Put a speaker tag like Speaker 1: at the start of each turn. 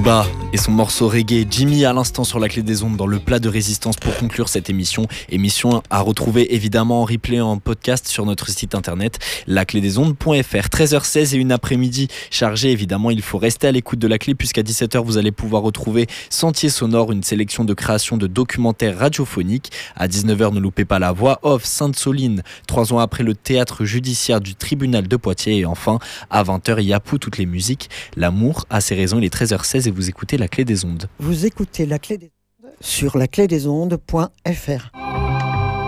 Speaker 1: Booba et son morceau reggae, Jimmy à l'instant sur la clé des ondes dans le plat de résistance pour conclure cette émission. Émission à retrouver évidemment en replay en podcast sur notre site internet laclédesondes.fr. 13h16 et une après-midi chargée évidemment. Il faut rester à l'écoute de la clé puisqu'à 17h vous allez pouvoir retrouver Sentier Sonore, une sélection de créations de documentaires radiophoniques. À 19h ne loupez pas la voix off Sainte-Soline, 3 ans après le théâtre judiciaire du tribunal de Poitiers. Et enfin à 20h Yapou, toutes les musiques. L'amour a ses raisons, il est 13h16 et vous écoutez la clé des ondes.
Speaker 2: Vous écoutez la clé des ondes sur laclédesondes.fr.